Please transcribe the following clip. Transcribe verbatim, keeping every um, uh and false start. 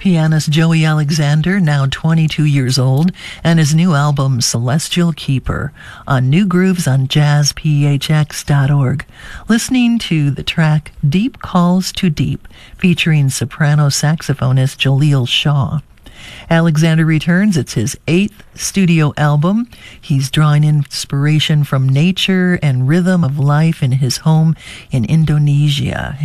pianist Joey Alexander, now twenty-two years old, and his new album Celestial Keeper on New Grooves on jazz p h x dot org. Listening to the track Deep Calls to Deep, featuring soprano saxophonist Jaleel Shaw. Alexander returns. It's his eighth studio album. He's drawing inspiration from nature and rhythm of life in his home in Indonesia.